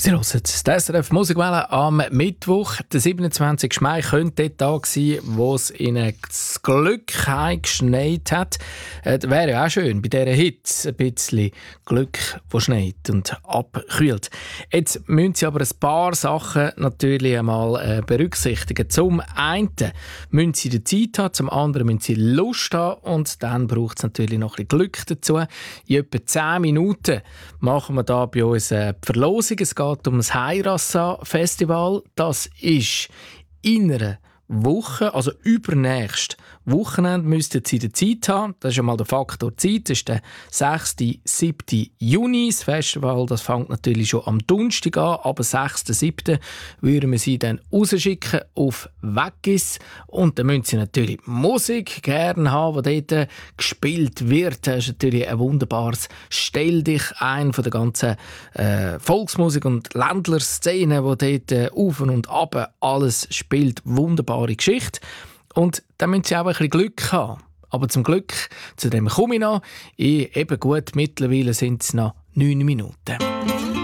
Sie hören die SRF Musikwelle am Mittwoch. Der 27. Mai könnte der Tag sein, wo es ihnen das Glück geschneit hat. Wäre ja auch schön, bei dieser Hitze ein bisschen Glück, das schneit und abkühlt. Jetzt müssen Sie aber ein paar Sachen natürlich einmal berücksichtigen. Zum einen müssen Sie die Zeit haben, zum anderen müssen Sie Lust haben und dann braucht es natürlich noch ein bisschen Glück dazu. In etwa 10 Minuten machen wir da bei uns eine Verlosung. Es geht um das Heirassa-Festival. Das ist in einer Woche, also übernächst Wochenende, müssten Sie die Zeit haben. Das ist einmal der Faktor Zeit. Das ist der 6. 7. Juni. Das Festival das fängt natürlich schon am Donnerstag an, aber 6. 7. würden wir Sie dann rausschicken auf Weggis. Und dann müssen Sie natürlich Musik gerne haben, die dort gespielt wird. Das ist natürlich ein wunderbares «Stell dich ein» von der ganzen Volksmusik und Ländlerszene, die dort auf und ab alles spielt. Wunderbare Geschichte. Und dann müssen Sie auch ein bisschen Glück haben. Aber zum Glück, zu dem komme ich noch. Eben gut, mittlerweile sind es noch 9 Minuten.